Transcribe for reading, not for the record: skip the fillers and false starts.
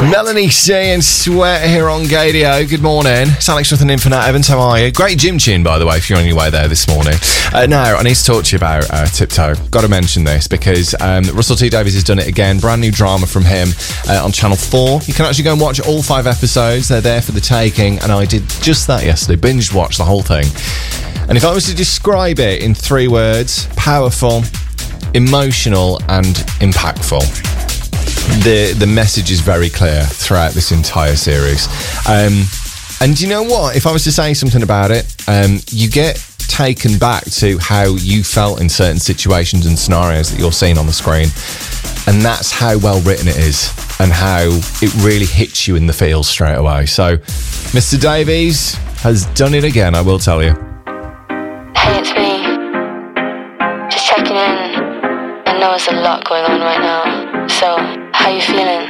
Melanie C and Sweat here on Gadio. Good morning. It's Alex with an Infinite Evans. How are you? Great gym tune, by the way, if you're on your way there this morning. Now, I need to talk to you about Tiptoe. Got to mention this because Russell T Davies has done it again. Brand new drama from him on Channel 4. You can actually go and watch all 5 episodes. They're there for the taking, and I did just that yesterday. Binge watched the whole thing. And if I was to describe it in 3 words, powerful, emotional, and impactful. The message is very clear throughout this entire series. And you know what? If I was to say something about it, you get taken back to how you felt in certain situations and scenarios that you're seeing on the screen. And that's how well written it is and how it really hits you in the feels straight away. So, Mr. Davies has done it again, I will tell you. Hey, it's me. Just checking in. I know there's a lot going on right now. So, how you feeling?